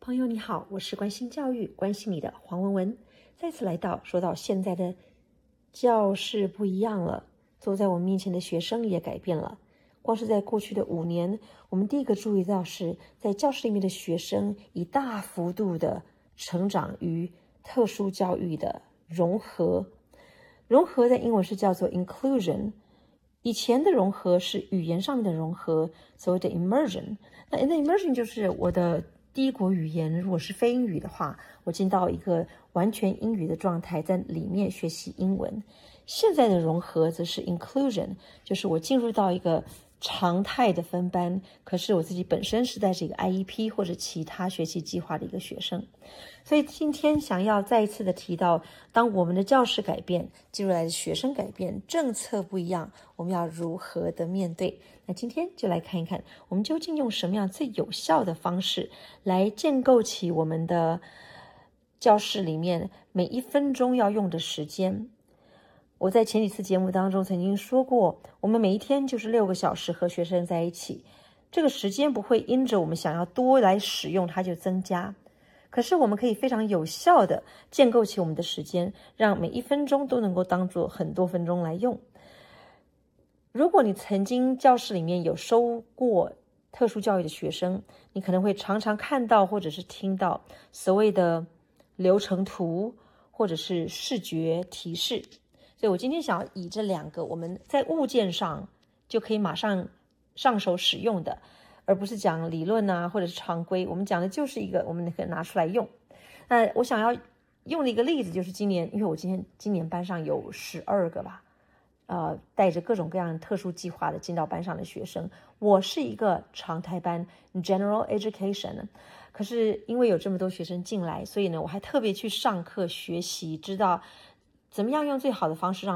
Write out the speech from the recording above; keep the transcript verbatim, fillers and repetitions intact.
朋友你好，我是关心教育、关心你的黄文文。再次来到，说到现在的教室不一样了，坐在我们面前的学生也改变了。光是在过去的五年，我们第一个注意到是在教室里面的学生以大幅度的成长与特殊教育的融合。融合在英文是叫做 inclusion。以前的融合是语言上面的融合，所谓的 immersion。那 immersion 就是我的第一国语言，如果是非英语的话，我进到一个完全英语的状态，在里面学习英文。现在的融合则是 inclusion， 就是我进入到一个常态的分班，可是我自己本身是在这个 I E P 或者其他学习计划的一个学生。所以今天想要再一次的提到，当我们的教室改变，进入来的学生改变，政策不一样，我们要如何的面对？那今天就来看一看，我们究竟用什么样最有效的方式来建构起我们的教室里面每一分钟要用的时间。我在前几次节目当中曾经说过，我们每一天就是六个小时和学生在一起，这个时间不会因着我们想要多来使用它就增加，可是我们可以非常有效的建构起我们的时间，让每一分钟都能够当作很多分钟来用。如果你曾经教室里面有收过特殊教育的学生，你可能会常常看到或者是听到所谓的流程图或者是视觉提示。所以我今天想要以这两个我们在物件上就可以马上上手使用的，而不是讲理论啊或者是常规，我们讲的就是一个我们可以拿出来用。那我想要用的一个例子就是今年，因为我今天今年班上有十二个吧，呃，带着各种各样特殊计划的进到班上的学生。我是一个常态班 General Education， 可是因为有这么多学生进来，所以呢，我还特别去上课学习，知道怎么样用最好的方式让